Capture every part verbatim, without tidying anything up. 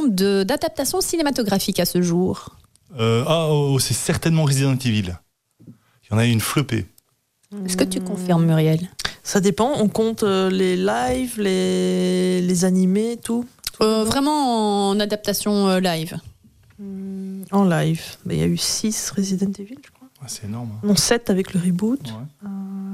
de, d'adaptations cinématographiques à ce jour? euh, Ah, oh, c'est certainement Resident Evil. Il y en a une flopée. Est-ce que tu confirmes, Muriel? Ça dépend, on compte euh, les lives, les, les animés, tout, tout euh, Vraiment en adaptation euh, live. Mmh, en live. Il y a eu six Resident Evil, je crois. Ouais, c'est énorme. Hein. Non, sept avec le reboot. Ouais.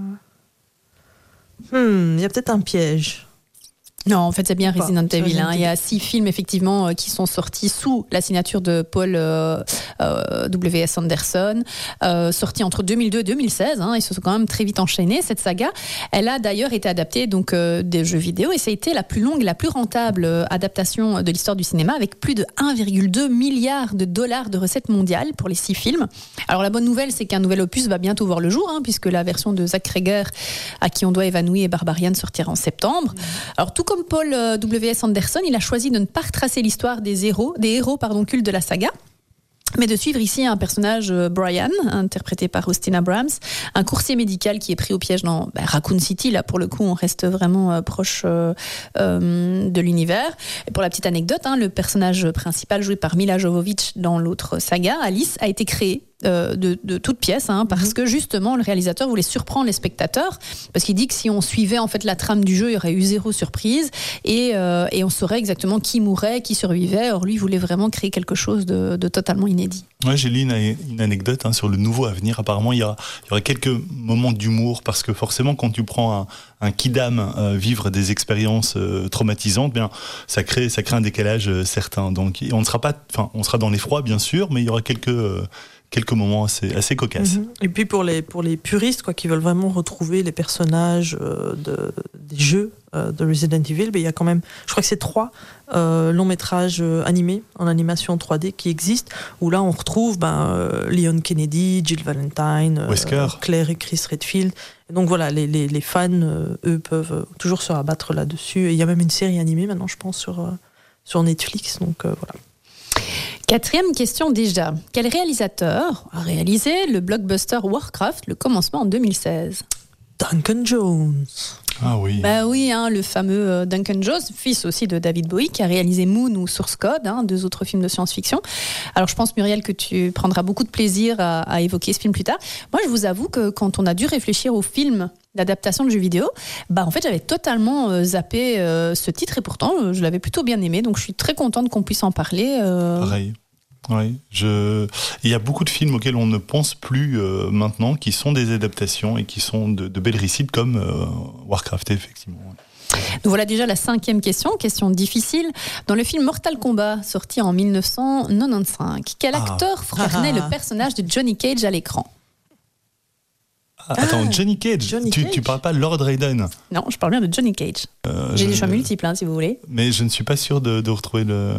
Euh... Hmm, il y a peut-être un piège. Non, en fait, c'est bien Resident Pas, Evil. Resident Hein. Il y a six films, effectivement, euh, qui sont sortis sous la signature de Paul euh, euh, W S Anderson, euh, sortis entre deux mille deux et deux mille seize. Hein. Ils se sont quand même très vite enchaînés, cette saga. Elle a d'ailleurs été adaptée donc, euh, des jeux vidéo, et ça a été la plus longue et la plus rentable euh, adaptation de l'histoire du cinéma, avec plus de un virgule deux milliard de dollars de recettes mondiales pour les six films. Alors, la bonne nouvelle, c'est qu'un nouvel opus va bientôt voir le jour, hein, puisque la version de Zach Cregger, à qui on doit Évanoui et Barbarian, sortira en septembre. Alors, tout comme Paul euh, W S Anderson, il a choisi de ne pas retracer l'histoire des héros, des héros pardon, cultes de la saga, mais de suivre ici un personnage, euh, Brian, interprété par Austin Abrams, un coursier médical qui est pris au piège dans bah, Raccoon City. Là, pour le coup, on reste vraiment euh, proche euh, euh, de l'univers. Et pour la petite anecdote, hein, le personnage principal joué par Mila Jovovich dans l'autre saga, Alice, a été créé Euh, de, de toute pièce, hein, parce mmh. que justement le réalisateur voulait surprendre les spectateurs, parce qu'il dit que si on suivait en fait la trame du jeu, il y aurait eu zéro surprise et, euh, et on saurait exactement qui mourait, qui survivait. Or lui, il voulait vraiment créer quelque chose de, de totalement inédit. Ouais, j'ai lu une, une anecdote hein, sur le nouveau à venir. Apparemment, il y, aura, il y aura quelques moments d'humour, parce que forcément, quand tu prends un, un kidam euh, vivre des expériences euh, traumatisantes, bien, ça crée, ça crée un décalage euh, certain. Donc, on ne sera pas, enfin, on sera dans l'effroi, bien sûr, mais il y aura quelques euh, quelques moments assez, assez cocasses. Mmh. Et puis pour les, pour les puristes quoi, qui veulent vraiment retrouver les personnages euh, de, des jeux euh, de Resident Evil, ben, il y a quand même, je crois que c'est trois euh, longs métrages euh, animés en animation trois D qui existent, où là on retrouve ben, euh, Leon Kennedy, Jill Valentine, euh, Claire et Chris Redfield. Et donc voilà, les, les, les fans, euh, eux, peuvent toujours se rabattre là-dessus. Et il y a même une série animée maintenant, je pense, sur, euh, sur Netflix. Donc euh, voilà. Quatrième question déjà. Quel réalisateur a réalisé le blockbuster Warcraft, le commencement en deux mille seize? Duncan Jones. Ah oui. Bah oui, hein, le fameux Duncan Jones, fils aussi de David Bowie, qui a réalisé Moon ou Source Code, hein, deux autres films de science-fiction. Alors je pense, Muriel, que tu prendras beaucoup de plaisir à, à évoquer ce film plus tard. Moi, je vous avoue que quand on a dû réfléchir au film d'adaptation de jeux vidéo, bah en fait j'avais totalement euh, zappé euh, ce titre, et pourtant euh, je l'avais plutôt bien aimé, donc je suis très contente qu'on puisse en parler. Euh... Pareil. Oui, je... il y a beaucoup de films auxquels on ne pense plus euh, maintenant, qui sont des adaptations et qui sont de, de belles réussites, comme euh, Warcraft, effectivement. Donc voilà déjà la cinquième question, question difficile. Dans le film Mortal Kombat, sorti en dix-neuf cent quatre-vingt-quinze, quel Ah. acteur incarnait le personnage de Johnny Cage à l'écran? Ah, attends, Johnny Cage, Johnny tu, Cage. tu parles pas Lord Raiden? Non, je parle bien de Johnny Cage. Euh, J'ai je- des choix multiples, hein, si vous voulez. Mais je ne suis pas sûr de, de retrouver le...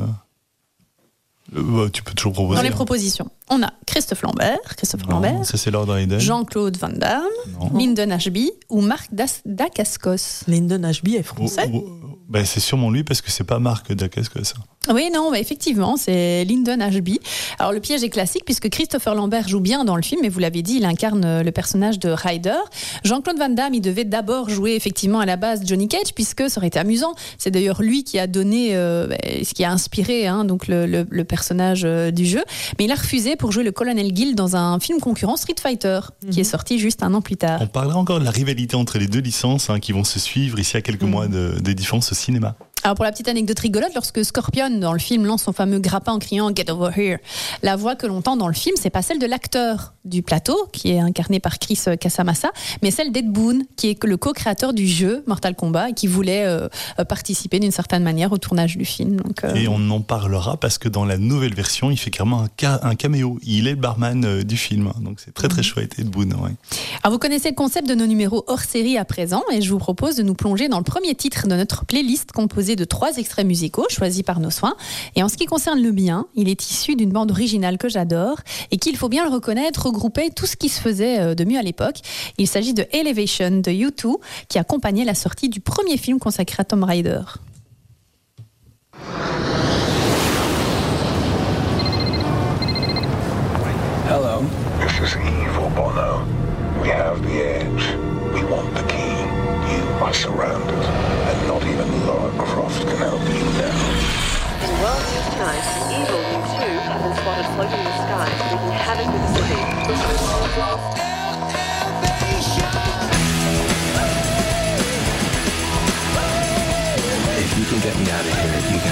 le- ouais, tu peux toujours proposer. Dans les hein. propositions, on a Christophe Lambert, Christophe Non, Lambert, ça c'est Lord Raiden. Jean-Claude Van Damme, Non. Lyndon Ashby ou Marc Das- Dacascos. Lyndon Ashby est Oh, français. oh, ben, c'est sûrement lui, parce que c'est pas Marc Dacascos. ça. Oui, non, bah effectivement, c'est Lyndon Ashby. Alors, le piège est classique, puisque Christopher Lambert joue bien dans le film, et vous l'avez dit, il incarne euh, le personnage de Ryder. Jean-Claude Van Damme, il devait d'abord jouer effectivement à la base Johnny Cage, puisque ça aurait été amusant. C'est d'ailleurs lui qui a donné, euh, bah, ce qui a inspiré hein, donc le, le, le personnage euh, du jeu. Mais il a refusé pour jouer le colonel Gill dans un film concurrent, Street Fighter, Mhm. qui est sorti juste un an plus tard. On parlera encore de la rivalité entre les deux licences hein, qui vont se suivre ici à quelques Mhm. mois de, de différence au cinéma. Alors pour la petite anecdote rigolote, lorsque Scorpion dans le film lance son fameux grappin en criant « Get over here », la voix que l'on entend dans le film, c'est pas celle de l'acteur du plateau, qui est incarné par Chris Casamassa, mais celle d'Ed Boon, qui est le co-créateur du jeu Mortal Kombat et qui voulait euh, participer d'une certaine manière au tournage du film. Donc, euh... Et on en parlera parce que dans la nouvelle version, il fait carrément un, ca- un caméo. Il est le barman euh, du film, donc c'est très très Mhm. chouette, Ed Boon. Ouais. Alors vous connaissez le concept de nos numéros hors série à présent, et je vous propose de nous plonger dans le premier titre de notre playlist composée de trois extraits musicaux choisis par nos soins. Et en ce qui concerne le mien, il est issu d'une bande originale que j'adore et qui, il faut bien le reconnaître, regroupait tout ce qui se faisait de mieux à l'époque. Il s'agit de Elevation de U deux, qui accompagnait la sortie du premier film consacré à Tomb Raider. Hello. This is evil, Bono. We have the edge. We want the key. You are surrounded. And not even Lara Croft can help you now. In a world used to tonight, evil, you too, have been spotted floating in the sky, wreaking havoc with the city. If you can get me out of here, you can